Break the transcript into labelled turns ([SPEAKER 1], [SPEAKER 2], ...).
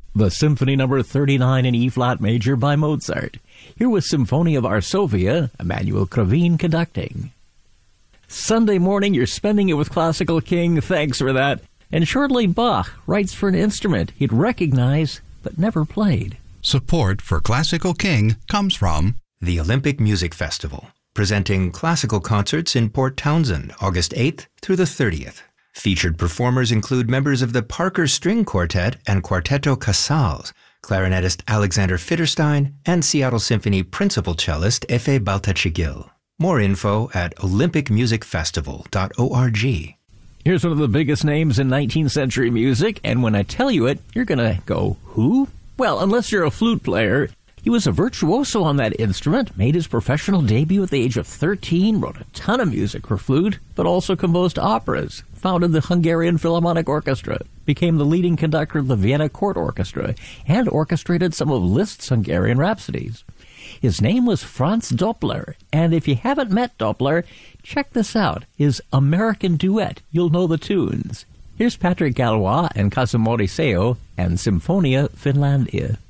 [SPEAKER 1] The Symphony No. 39 in E-flat major by Mozart. Here was Symphonia Varsovia, Emanuel Kravin conducting. Sunday morning, you're spending it with Classical King. Thanks for that. And shortly, Bach writes for an instrument he'd recognize but never played.
[SPEAKER 2] Support for Classical King comes from
[SPEAKER 3] the Olympic Music Festival, presenting classical concerts in Port Townsend, August 8th through the 30th. Featured performers include members of the Parker String Quartet and Quartetto Casals, clarinetist Alexander Fitterstein, and Seattle Symphony principal cellist Efe Baltachigil. More info at olympicmusicfestival.org.
[SPEAKER 1] Here's one of the biggest names in 19th century music, and when I tell you it, you're going to go, who? Well, unless you're a flute player. He was a virtuoso on that instrument, made his professional debut at the age of 13, wrote a ton of music for flute, but also composed operas, founded the Hungarian Philharmonic Orchestra, became the leading conductor of the Vienna Court Orchestra, and orchestrated some of Liszt's Hungarian Rhapsodies. His name was Franz Doppler, and if you haven't met Doppler, check this out, his American Duet. You'll know the tunes. Here's Patrick Galois and Kazumori Seo and Symphonia Finlandia.